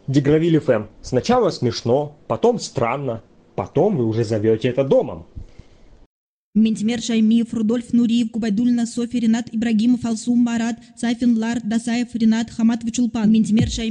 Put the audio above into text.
Дегравиль ФМ. Сначала смешно, потом странно, потом вы уже зовете это домом. Минтимер Шаймиев, Рудольф Нуриев, Губайдульна, Софья, Ренат Ибрагимов, Алсум, Марат, Сайфин, Лар, Дасаев, Ренат, Хамат Чулпан. Минтимер Шаймиев.